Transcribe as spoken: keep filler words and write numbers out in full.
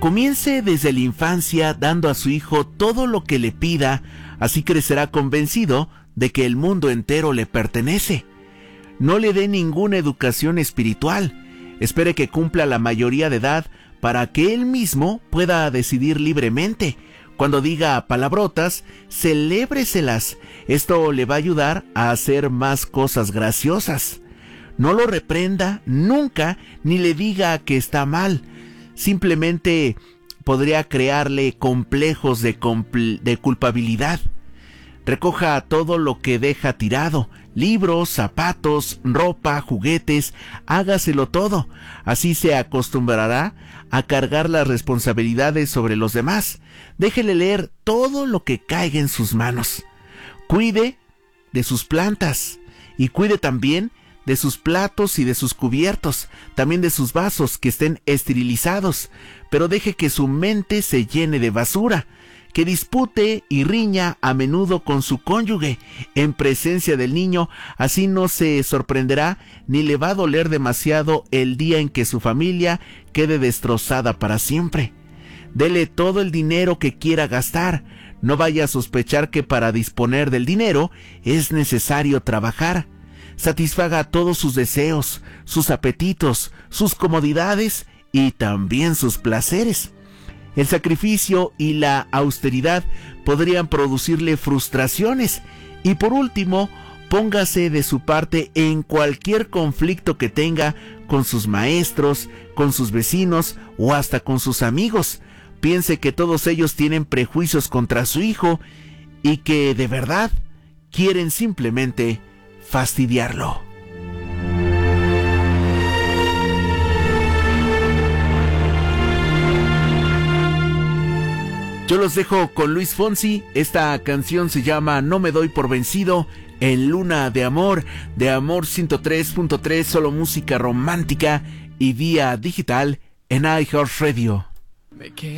Comience desde la infancia dando a su hijo todo lo que le pida, así crecerá convencido de que el mundo entero le pertenece. No le dé ninguna educación espiritual. Espere que cumpla la mayoría de edad para que él mismo pueda decidir libremente. Cuando diga palabrotas, celébreselas. Esto le va a ayudar a hacer más cosas graciosas. No lo reprenda nunca ni le diga que está mal. Simplemente podría crearle complejos de, compl- de culpabilidad. Recoja todo lo que deja tirado, libros, zapatos, ropa, juguetes, hágaselo todo. Así se acostumbrará a cargar las responsabilidades sobre los demás. Déjele leer todo lo que caiga en sus manos. Cuide de sus plantas y cuide también de sus platos y de sus cubiertos, también de sus vasos que estén esterilizados, pero deje que su mente se llene de basura. Que dispute y riña a menudo con su cónyuge en presencia del niño, así no se sorprenderá ni le va a doler demasiado el día en que su familia quede destrozada para siempre. Dele todo el dinero que quiera gastar. No vaya a sospechar que para disponer del dinero es necesario trabajar. Satisfaga todos sus deseos, sus apetitos, sus comodidades y también sus placeres. El sacrificio y la austeridad podrían producirle frustraciones. Y por último, póngase de su parte en cualquier conflicto que tenga con sus maestros, con sus vecinos o hasta con sus amigos. Piense que todos ellos tienen prejuicios contra su hijo y que de verdad quieren simplemente fastidiarlo. Yo los dejo con Luis Fonsi. Esta canción se llama No me doy por vencido, en Luna de Amor, de Amor ciento tres punto tres, solo música romántica y vía digital en iHeartRadio.